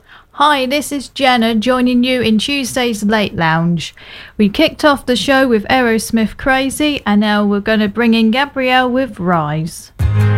Hi, this is Jenna joining you in Tuesday's Late Lounge. We kicked off the show with Aerosmith Crazy, and now we're going to bring in Gabrielle with Rise.